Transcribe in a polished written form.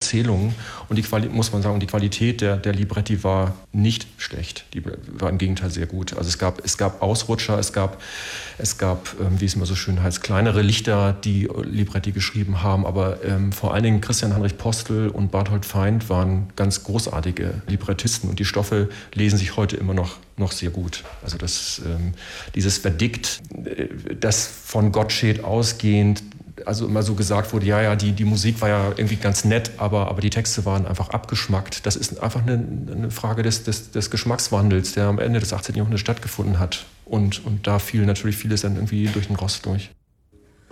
Erzählungen. Und muss man sagen, die Qualität der Libretti war nicht schlecht. Die war im Gegenteil sehr gut. Also es gab Ausrutscher, es gab, wie es immer so schön heißt, kleinere Lichter, die Libretti geschrieben haben. Aber vor allen Dingen Christian Heinrich Postel und Barthold Feind waren ganz großartige Librettisten. Und die Stoffe lesen sich heute immer noch sehr gut. Also dieses Verdikt, das von Gottsched ausgehend, also immer so gesagt wurde, die Musik war ja irgendwie ganz nett, aber die Texte waren einfach abgeschmackt. Das ist einfach eine Frage des Geschmackswandels, der am Ende des 18. Jahrhunderts stattgefunden hat. Und da fiel natürlich vieles dann irgendwie durch den Rost durch.